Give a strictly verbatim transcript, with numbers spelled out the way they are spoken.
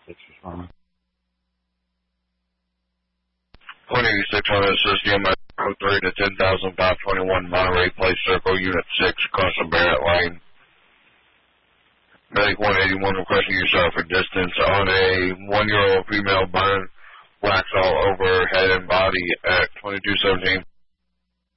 one eighty-six hundred system at three to ten thousand five twenty-one Monterey Place Circle, Unit six, across the Barrett Lane. Medic one eighty-one requesting you start for distance on a one-year-old female burn, wax all over head and body at twenty-two seventeen